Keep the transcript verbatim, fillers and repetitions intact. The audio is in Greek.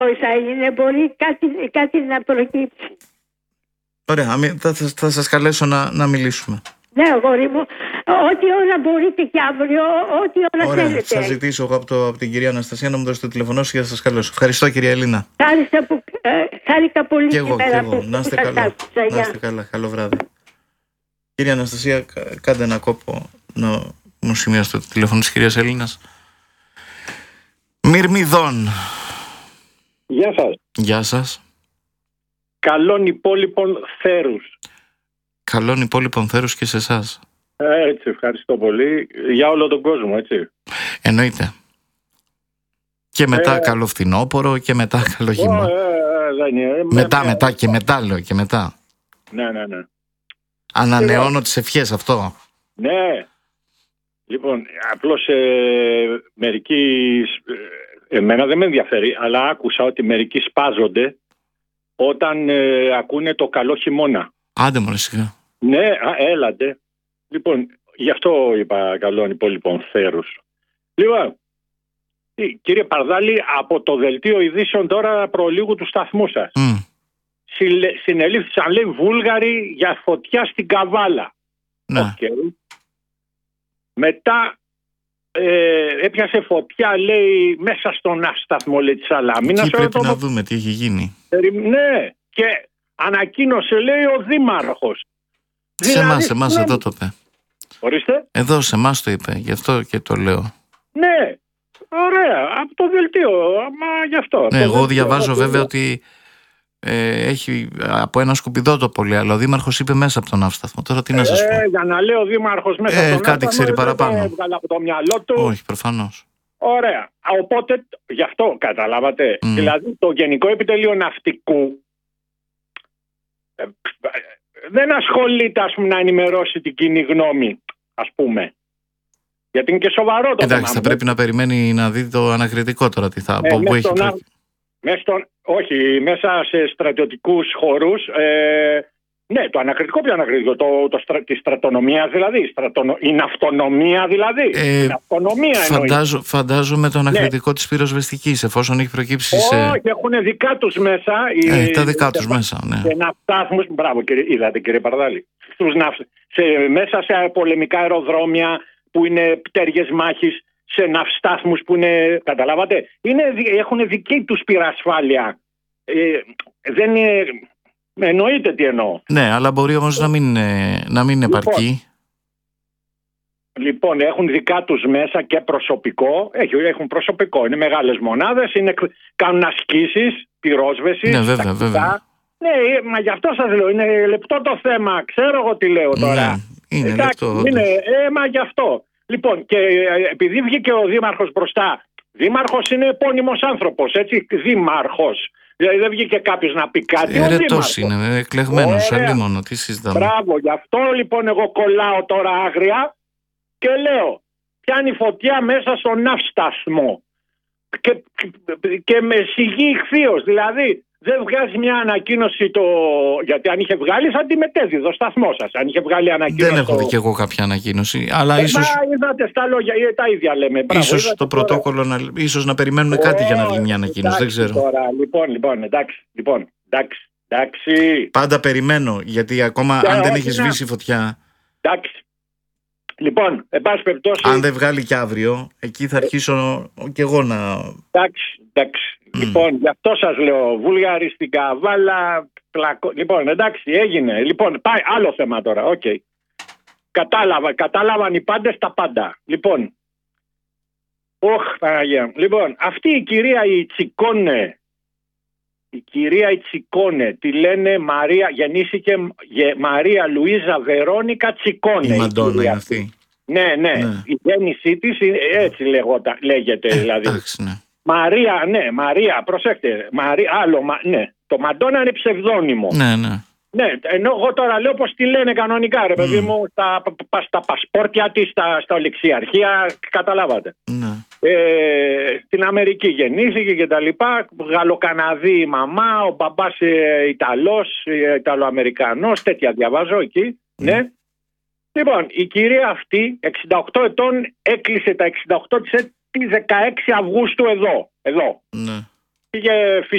θα έγινε, μπορεί κάτι, κάτι να προκύψει. Ωραία, θα, θα, θα σας καλέσω να, να μιλήσουμε. Ναι, αγόρι μου, ό,τι ώρα μπορείτε και αύριο, ό,τι ώρα Ωραία, θέλετε. θα ζητήσω εγώ από, το, από την κυρία Αναστασία να μου δώσει το τηλεφωνό και θα σας καλέσω. Ευχαριστώ, κυρία Ελίνα. Χάρηκα, που, ε, χάρηκα πολύ και εγώ, και εγώ. Να είστε καλά. Άκουσα, να είστε καλά. Καλό βράδυ. Κυρία Αναστασία, κάντε ένα κόπο να μου σημειώσετε το τηλέφωνο της κυρίας Ελίνας. Μυρμηδών. Γεια σας. Γεια σας. Καλών υπόλοιπων θέρους. Καλών υπόλοιπων θέρους και σε εσάς. Ε, έτσι, ευχαριστώ πολύ. Για όλο τον κόσμο, έτσι. Εννοείται. Και μετά ε, καλό φθινόπωρο και μετά καλό χειμώνα. Ε, ε, ε, μετά, με, μετά και μετά λέω και μετά. Ναι, ναι, ναι. Ανανεώνω ε, τις ευχές αυτό. Ναι. Λοιπόν, απλώς ε, μερικοί, ε, εμένα δεν με ενδιαφέρει, αλλά άκουσα ότι μερικοί σπάζονται όταν ε, ακούνε το καλό χειμώνα. Άντε μωρέ σιγά. Ναι, α, έλατε. Λοιπόν, γι' αυτό είπα καλών υπόλοιπων θέρους. Λοιπόν, κύριε Παρδάλη, από το δελτίο ειδήσεων τώρα προλίγου του σταθμού σας. Mm. Συνελήφθησαν, λέει, Βούλγαροι για φωτιά στην Καβάλα. Ναι. Okay. Μετά ε, έπιασε φωτιά, λέει, μέσα στον σταθμό, λέει, της Σαλαμίνας. Εκεί πρέπει το... να δούμε τι έχει γίνει. Ναι, και ανακοίνωσε, λέει, ο δήμαρχος. Σε δηλαδή, εμάς, εμάς ναι. εδώ το είπε. Ορίστε. Εδώ σε εμάς το είπε, γι' αυτό και το λέω. Ναι, ωραία, από το δελτίο, μα γι' αυτό. Ναι, εγώ δελτίο, διαβάζω αυτό, βέβαια ότι ε, έχει από ένα σκουπιδό το πολύ, αλλά ο δήμαρχος είπε μέσα από τον ναύσταθμο. Τώρα τι να σας πω. Ε, για να λέει ο δήμαρχος μέσα ε, από τον κάτι ξέρει παραπάνω. Δεν έβγαλε από το μυαλό του. Όχι, προφανώς. Ωραία. Οπότε, γι' αυτό καταλάβατε. Mm. Δηλαδή, το Γενικό Επιτελείο Ναυτικού ε, δεν ασχολείται, ας πούμε, να ενημερώσει την κοινή γνώμη, ας πούμε. Γιατί είναι και σοβαρό το θέμα. Εντάξει, θα πρέπει να περιμένει να δει το ανακριτικό τώρα τι θα ε, πω. Που έχει να... μέσα στον... Όχι, μέσα σε στρατιωτικούς χώρους. Ε... Ναι, το ανακριτικό ποιο ανακριτικό, το, το στρα... τη στρατονομία δηλαδή, στρατονο... η ναυτονομία δηλαδή. Ε, η ναυτονομία φαντάζω, φαντάζομαι το ανακριτικό ναι. της πυροσβεστικής, εφόσον έχει προκύψει Όχι, σε... Όχι, έχουν δικά τους μέσα. Ε, οι... τα δικά τους μέσα, ναι. Σε ναυτάθμους, μπράβο κύριε, είδατε κύριε Παρδάλη. Στους ναυ... σε, μέσα σε πολεμικά αεροδρόμια που είναι πτέρυγες μάχης, σε ναυστάθμους που είναι, καταλάβατε, είναι, έχουν δική τους πυρασφάλεια. Ε, δεν είναι... Εννοείται τι εννοώ. Ναι, αλλά μπορεί όμως να μην, να μην λοιπόν, επαρκεί. Λοιπόν, έχουν δικά τους μέσα και προσωπικό. Έχουν προσωπικό, είναι μεγάλες μονάδες, είναι, κάνουν ασκήσεις, πυρόσβεσης. Ναι, βέβαια, τακτικά. βέβαια. Ναι, μα γι' αυτό σας λέω, είναι λεπτό το θέμα. Ξέρω εγώ τι λέω τώρα. Ναι, είναι Εντάξει, λεπτό. Είναι, ε, μα γι' αυτό. Λοιπόν, και επειδή βγήκε ο δήμαρχος μπροστά, δήμαρχος είναι επώνυμος άνθρωπος, έτσι, δήμαρχος. Δηλαδή δεν βγήκε κάποιος να πει κάτι. Ερετός είναι, εκλεγμένος, αλλήμωνο, τι συζητάμε. Μπράβο, γι' αυτό λοιπόν εγώ κολλάω τώρα άγρια και λέω, πιάνει φωτιά μέσα στον ναύσταθμο και, και, και με σιγή ηχθείως, δηλαδή δεν βγάζει μια ανακοίνωση το... γιατί αν είχε βγάλει θα τη μετέδιδε το σταθμό σας. Αν είχε βγάλει ανακοίνωση... Δεν έχω δει και εγώ κάποια ανακοίνωση, αλλά ε, ίσως... Μα είδατε στα λόγια, τα ίδια λέμε. Μπράβο, ίσως είδατε το τώρα. πρωτόκολλο, να... ίσως να περιμένουν oh, κάτι για να βγει μια ανακοίνωση, δεν ξέρω. Τώρα, λοιπόν, λοιπόν, εντάξει, λοιπόν, εντάξει, εντάξει. Πάντα περιμένω, γιατί ακόμα και, αν δεν όχι, έχει σβήσει φωτιά... Εντάξει. Λοιπόν, εν πάση περιπτώσει... Αν δεν βγάλει κι αύριο, εκεί θα αρχίσω κι εγώ να... Εντάξει, εντάξει. Mm. Λοιπόν, γι' αυτό σας λέω, Βούλγαροι στην Καβάλα, πλακο... Λοιπόν, εντάξει, έγινε. Λοιπόν, πάει άλλο θέμα τώρα, οκ. Okay. Κατάλαβα, κατάλαβαν οι πάντες τα πάντα. Λοιπόν, όχ, Παναγία. Λοιπόν, αυτή η κυρία η Τσικόνε, η κυρία η Τσικόνε, τη λένε Μαρία, γεννήθηκε Μαρία Λουίζα Βερόνικα Τσικόνε. Η Μαντόνα είναι αυτή. Ναι, ναι, ναι, η γέννησή της έτσι λεγότα, λέγεται ε, δηλαδή. Εντάξει, ναι. Μαρία, ναι, Μαρία, προσέξτε, Μαρία, άλλο, ναι, το Μαντόνα είναι ψευδόνυμο. Ναι, ναι. Ναι, ενώ εγώ τώρα λέω πως τη λένε κανονικά, ρε παιδί mm. μου, στα, στα πασπόρτια της, στα, στα ολεξιαρχεία, καταλάβατε. Ναι. Ε, στην Αμερική γεννήθηκε και τα λοιπά, Γαλλοκαναδί η μαμά, ο μπαμπάς ε, Ιταλός, ε, Ιταλοαμερικανός, τέτοια διαβάζω εκεί, mm. ναι. Λοιπόν, η κυρία αυτή, εξήντα οκτώ ετών, έκλεισε τα εξήντα οκτώ της τη δεκαέξι Αυγούστου εδώ. εδώ. Ναι. πήγε